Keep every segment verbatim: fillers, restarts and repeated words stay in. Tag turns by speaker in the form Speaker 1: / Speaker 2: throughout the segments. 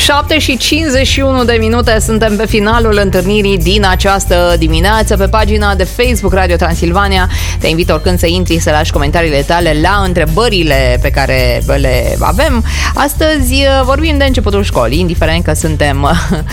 Speaker 1: șapte și cincizeci și unu de minute, suntem pe finalul întâlnirii din această dimineață. Pe pagina de Facebook Radio Transilvania te invit oricând să intri să lași comentariile tale la întrebările pe care le avem. Astăzi vorbim de începutul școlii, indiferent că suntem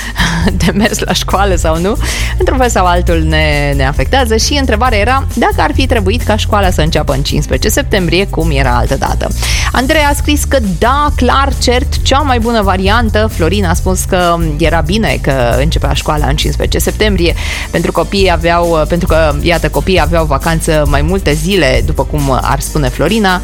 Speaker 1: de mers la școală sau nu, într-un fel sau altul ne, ne afectează și întrebarea era dacă ar fi trebuit ca școala să înceapă în cincisprezece septembrie, cum era altă dată. Andrei a scris că da, clar, cert, cea mai bună variantă. Florin a spus că era bine că începea școala în cincisprezece septembrie, pentru copiii aveau, pentru că, iată, copiii aveau vacanță mai multe zile, după cum ar spune Florina,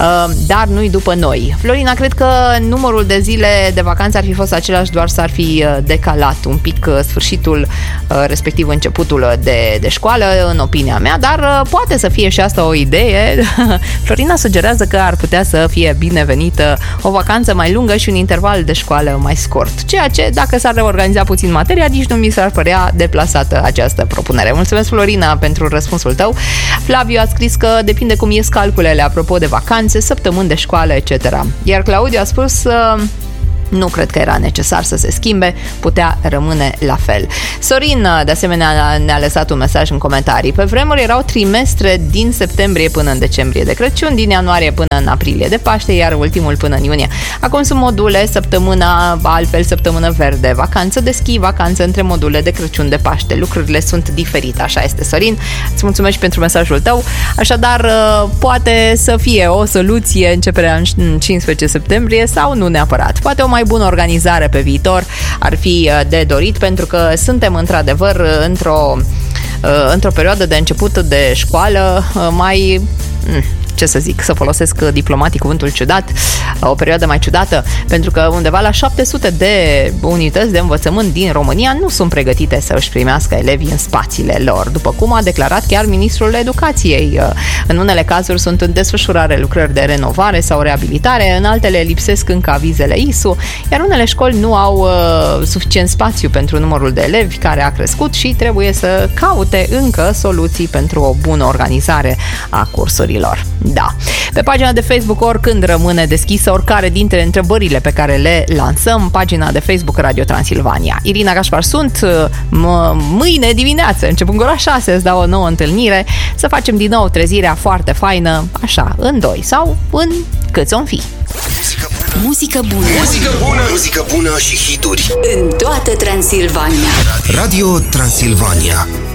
Speaker 1: dar nu-i după noi. Florina, cred că numărul de zile de vacanță ar fi fost același, doar s-ar fi decalat un pic sfârșitul, respectiv începutul de, de școală, în opinia mea, dar poate să fie și asta o idee. Florina sugerează că ar putea să fie binevenită o vacanță mai lungă și un interval de școală mai scurt, ceea ce, dacă s-ar reorganiza puțin materia, nici nu mi s-ar părea deplasată această propunere. Mulțumesc, Florina, pentru răspunsul tău. Flaviu a scris că depinde cum ies calculele apropo de vacanțe, săptămâni de școală, et cetera. Iar Claudiu a spus uh, nu cred că era necesar să se schimbe, putea rămâne la fel. Sorin, de asemenea, ne-a lăsat un mesaj în comentarii. Pe vremuri erau trimestre din septembrie până în decembrie de Crăciun, din ianuarie până în aprilie de Paște, iar ultimul până în iunie. Acum sunt module, săptămâna altfel, săptămână verde, vacanță de schi, vacanță între module de Crăciun, de Paște. Lucrurile sunt diferite, așa este, Sorin. Îți mulțumesc și pentru mesajul tău. Așadar, poate să fie o soluție începerea în cincisprezece septembrie sau nu neapărat. Poate o mai bună organizare pe viitor ar fi de dorit, pentru că suntem într-adevăr într-o, într-o perioadă de început de școală mai... ce să zic, să folosesc diplomatic cuvântul ciudat, o perioadă mai ciudată, pentru că undeva la șapte sute de unități de învățământ din România nu sunt pregătite să își primească elevii în spațiile lor, după cum a declarat chiar Ministrul Educației. În unele cazuri sunt în desfășurare lucrări de renovare sau reabilitare, în altele lipsesc încă avizele I S U, iar unele școli nu au uh, suficient spațiu pentru numărul de elevi care a crescut și trebuie să caute încă soluții pentru o bună organizare a cursurilor. Da. Pe pagina de Facebook oricând rămâne deschisă oricare dintre întrebările pe care le lansăm, pagina de Facebook Radio Transilvania. Irina Gașpar sunt, m- mâine dimineață, începând cu ora șase, îți dau o nouă întâlnire, să facem din nou trezirea foarte faină, așa, în doi sau în câți om fi.
Speaker 2: Muzică bună.
Speaker 3: Muzică bună. Muzică bună și hituri
Speaker 2: în toată Transilvania.
Speaker 3: Radio Transilvania.